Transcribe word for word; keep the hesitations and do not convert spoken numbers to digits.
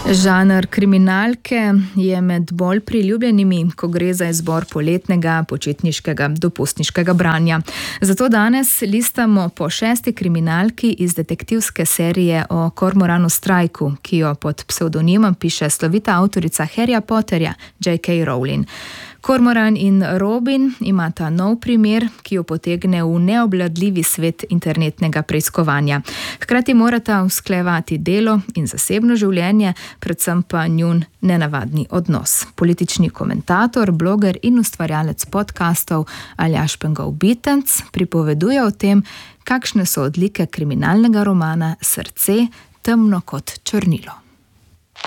Žanr kriminalke je med bolj priljubljenimi, ko gre za izbor poletnega, počitniškega, dopustniškega branja. Zato danes listamo po šesti kriminalki iz detektivske serije o Cormoranu Strikeu, ki jo pod psevdonimom piše slovita avtorica Harryja Potterja, J K Rowling. Cormoran in Robin imata nov primer, ki jo potegne v neobvladljivi svet internetnega preiskovanja. Hkrati morata usklajevati delo in zasebno življenje, predvsem pa njun nenavadni odnos. Politični komentator, bloger in ustvarjalec podcastov Aljaž Pengov-Bitenc pripoveduje o tem, kakšne so odlike kriminalnega romana Srce, temno kot črnilo.